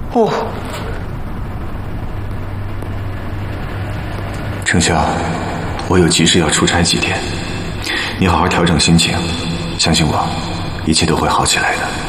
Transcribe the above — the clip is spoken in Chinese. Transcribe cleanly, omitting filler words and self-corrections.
哦， 丞相，我有急事要出差几天，你好好调整心情，相信我，一切都会好起来的。